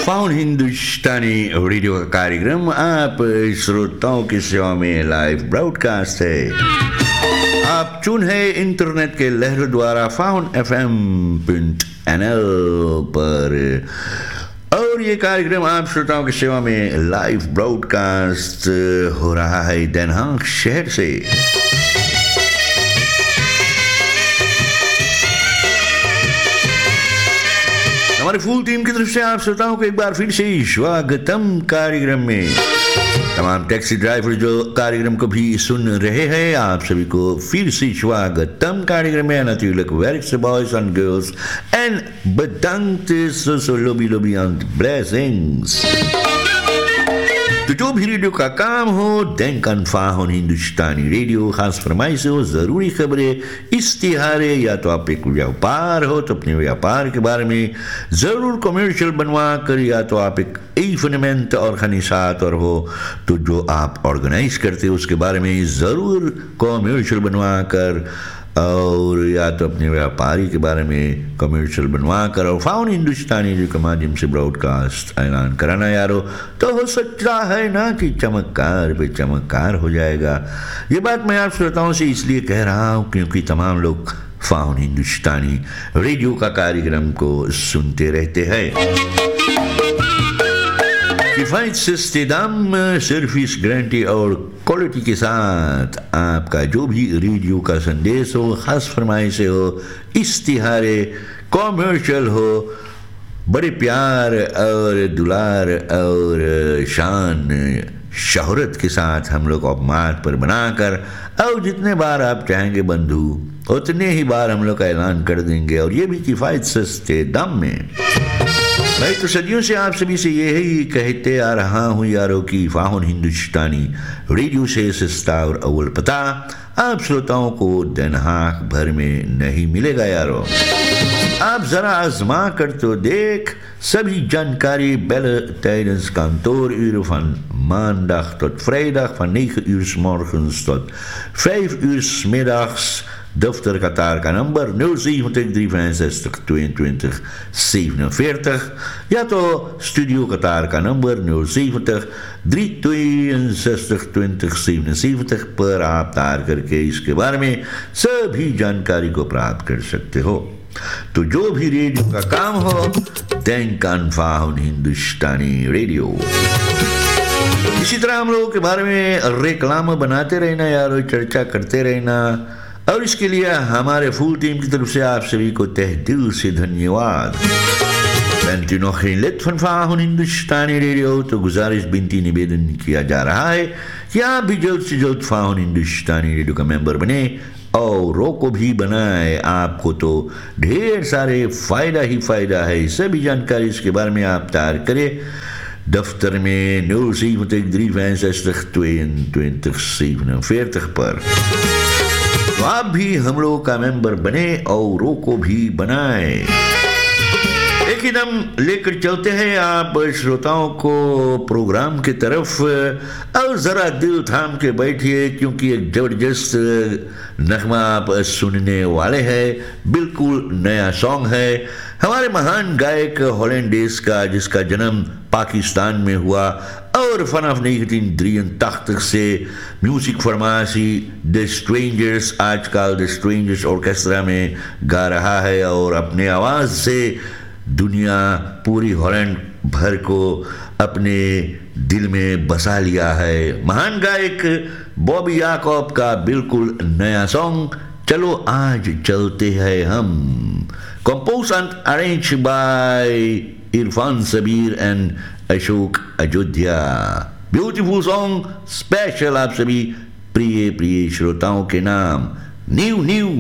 Found हिंदुस्तानी radio का कार्यक्रम आप श्रोताओं की सेवा में लाइव ब्रॉडकास्ट है। आप चुन है इंटरनेट के लहर द्वारा foundfm.nl पर, और ये कार्यक्रम आप श्रोताओं की सेवा में लाइव ब्रॉडकास्ट हो रहा है Den Haag शहर से। हमारी फुल टीम की तरफ से आप श्रोताओं को एक बार फिर से स्वागतम कार्यक्रम में। तमाम टैक्सी ड्राइवर जो कार्यक्रम को भी सुन रहे हैं, आप सभी को फिर से स्वागतम कार्यक्रम में। Natuurlijk werkse boys and girls en bedankt so lobby and blessings। तो जो भी रेडियो का काम हो, denk aan फाउंड हिंदुस्तानी रेडियो, खास फरमाइश हो, जरूरी खबरें, इश्तिहारे, या तो आप एक व्यापार हो तो अपने व्यापार के बारे में जरूर कमर्शियल बनवा कर, या तो आप एक इवेंट ऑर्गेनाइजेटर और हो तो जो आप ऑर्गेनाइज करते हो उसके बारे में जरूर कमर्शियल बनवा कर, और या तो अपने व्यापारी के बारे में कमर्शियल बनवा कर और फाउंड हिंदुस्तानी रेडियो के माध्यम से ब्रॉडकास्ट ऐलान कराना यारो, तो हो सकता है ना कि चमत्कार पे चमत्कार हो जाएगा। ये बात मैं आप श्रोताओं से इसलिए कह रहा हूँ क्योंकि तमाम लोग फाउंड हिंदुस्तानी रेडियो का कार्यक्रम को सुनते रहते हैं। किफायत सस्ते दाम, सर्विस गारंटी और क्वालिटी के साथ आपका जो भी रेडियो का संदेश हो, खास फरमाइश हो, इश्तिहारे, कॉमर्शियल हो, बड़े प्यार और दुलार और शान शोहरत के साथ हम लोग अपमाद पर बनाकर, और जितने बार आप चाहेंगे बंधु उतने ही बार हम लोग का ऐलान कर देंगे, और ये भी किफायत सस्ते दाम में। मैं तो सदियों से आप सभी से यही कहते आ रहा हूँ यारों कि फाउंड हिंदुस्तानी रेडियो से सस्ता और अव्वल पता आप श्रोताओं को Den Haag भर में नहीं मिलेगा यारों। आप जरा आजमा कर तो देख, सभी जानकारी bellen tijdens kantooruren van maandag tot vrijdag van 9 uur 's morgens tot 5 uur 's middags। दफ्तर कतार का नंबर 070 365 22 47, या तो स्टूडियो कतार का नंबर 070 362 20 77 पर आप तार करके इसके बारे में सभी जानकारी को प्राप्त कर सकते हो। तो जो भी रेडियो का काम हो, denk aan फाउंड हिंदुस्तानी रेडियो। इसी तरह हम लोगों के बारे में रेक्लाम बनाते रहना यारो, चर्चा करते रहना, और इसके लिए हमारे फुल टीम की तरफ से आप सभी को तहे दिल से धन्यवाद। Bent u nog geen lid van found हिंदुस्तानी रेडियो, तो गुजारिश बिनती निवेदन किया जा रहा है कि आप भी जल्द से जल्द फाउंड हिंदुस्तानी रेडियो का मेंबर बने औरों को भी बनाए। आपको तो ढेर सारे फायदा ही फायदा है। सभी जानकारी इसके बारे में आप तैयार करें दफ्तर में 070 365 22 47 पर। तो आप भी हम लोगों का मेंबर बने औरों को भी बनाए। एक ही दम लेकर चलते हैं आप श्रोताओं को प्रोग्राम की तरफ, और जरा दिल थाम के बैठिए क्योंकि एक जबरदस्त नगमा आप सुनने वाले हैं। बिल्कुल नया सॉन्ग है हमारे महान गायक हॉलैंडेस का, जिसका जन्म पाकिस्तान में हुआ और vanaf 1983 से म्यूजिक फरमासी द स्ट्रेंजर्स, आजकल द स्ट्रेंजर्स ऑर्केस्ट्रा में गा रहा है, और अपने आवाज से दुनिया पूरी हॉलैंड भर को अपने दिल में बसा लिया है। महान गायक बॉबी याकूब का बिल्कुल नया सॉन्ग चलो आज चलते हैं हम, compose and arrange by Irfan Sabir and Ashok Ayodhya. Beautiful song special आप सभी प्रिय प्रिय श्रोताओं के नाम। न्यू